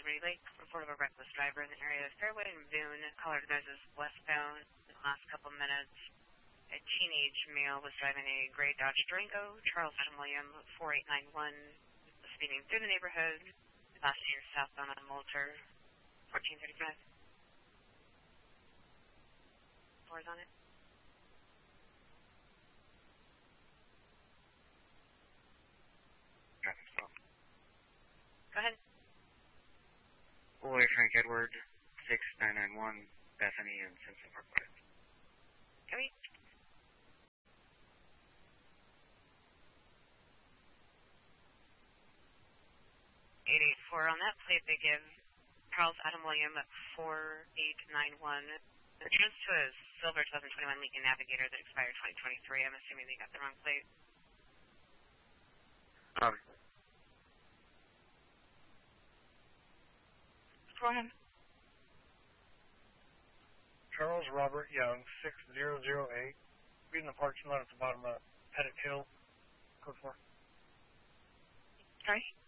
Liberty Lake, report of a reckless driver in the area of Fairway and Boone. Caller advises westbound in the last couple minutes. A teenage male was driving a gray Dodge Durango, Charles Adam William, 4891, speeding through the neighborhood, last seen southbound on Moulter, 1435. 4's on it. Go ahead. Boy, Frank Edward, 6991, Bethany and Simpson Parkway. Copy. 884 on that plate, they give Charles Adam William 4891. The chance to a silver 2021 Lincoln Navigator that expired 2023. I'm assuming they got the wrong plate. Go ahead. Charles Robert Young, 6008, reading the parking lot at the bottom of Pettit Hill. Code 4. Sorry?